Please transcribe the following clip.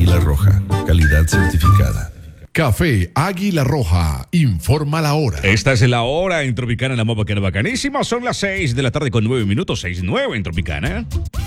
Águila Roja, calidad certificada. Café Águila Roja, informa la hora. Esta es la hora en Tropicana, la más bacana, bacanísima. Son las 6 de la tarde con 9 minutos, 6:09 en Tropicana.